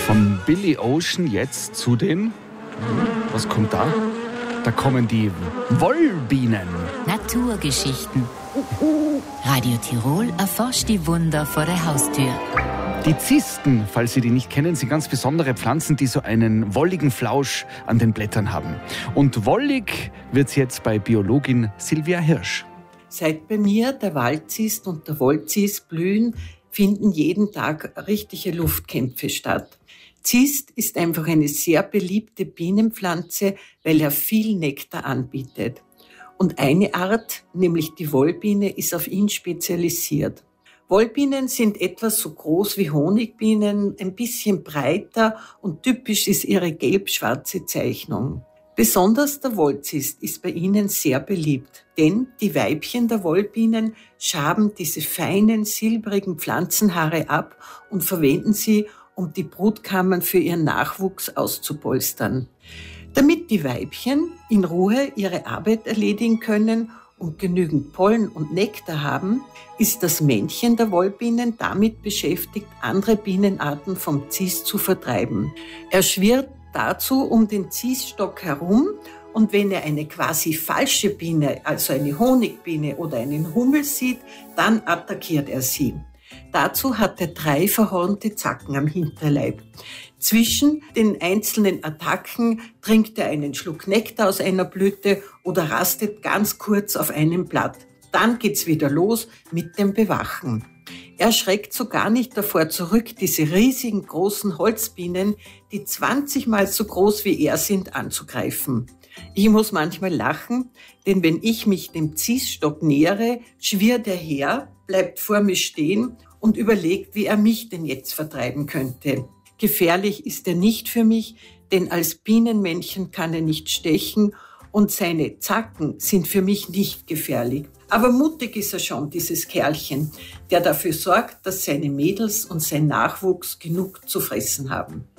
Von Billy Ocean jetzt zu den... Was kommt da? Da kommen die Wollbienen. Naturgeschichten. Radio Tirol erforscht die Wunder vor der Haustür. Die Zisten, falls Sie die nicht kennen, sind ganz besondere Pflanzen, die so einen wolligen Flausch an den Blättern haben. Und wollig wird's jetzt bei Biologin Silvia Hirsch. Seit bei mir der Waldzist und der Wollzist blühen, finden jeden Tag richtige Luftkämpfe statt. Zist ist einfach eine sehr beliebte Bienenpflanze, weil er viel Nektar anbietet. Und eine Art, nämlich die Wollbiene, ist auf ihn spezialisiert. Wollbienen sind etwa so groß wie Honigbienen, ein bisschen breiter und typisch ist ihre gelb-schwarze Zeichnung. Besonders der Wollzist ist bei ihnen sehr beliebt, denn die Weibchen der Wollbienen schaben diese feinen, silbrigen Pflanzenhaare ab und verwenden sie, um die Brutkammern für ihren Nachwuchs auszupolstern. Damit die Weibchen in Ruhe ihre Arbeit erledigen können und genügend Pollen und Nektar haben, ist das Männchen der Wollbienen damit beschäftigt, andere Bienenarten vom Zist zu vertreiben. Er schwirrt dazu um den Ziststock herum und wenn er eine quasi falsche Biene, also eine Honigbiene oder einen Hummel sieht, dann attackiert er sie. Dazu hat er 3 verhornte Zacken am Hinterleib. Zwischen den einzelnen Attacken trinkt er einen Schluck Nektar aus einer Blüte oder rastet ganz kurz auf einem Blatt. Dann geht's wieder los mit dem Bewachen. Er schreckt so gar nicht davor zurück, diese riesigen großen Holzbienen, die 20 Mal so groß wie er sind, anzugreifen. Ich muss manchmal lachen, denn wenn ich mich dem Ziststock nähere, schwirrt er her, bleibt vor mir stehen und überlegt, wie er mich denn jetzt vertreiben könnte. Gefährlich ist er nicht für mich, denn als Bienenmännchen kann er nicht stechen und seine Zacken sind für mich nicht gefährlich. Aber mutig ist er schon, dieses Kerlchen, der dafür sorgt, dass seine Mädels und sein Nachwuchs genug zu fressen haben.